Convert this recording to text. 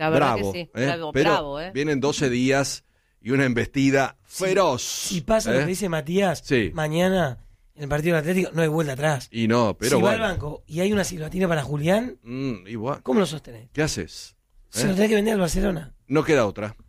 La verdad bravo, que sí, pero bravo, vienen 12 días y una embestida feroz. Si pasa lo que dice Matías, Sí. mañana en el partido del Atlético no hay vuelta atrás. Y no, pero si va bueno. al banco y hay una silbatina para Julián, Igual. ¿cómo lo sostenés? ¿Qué haces? Se lo tenés que vender al Barcelona. No queda otra.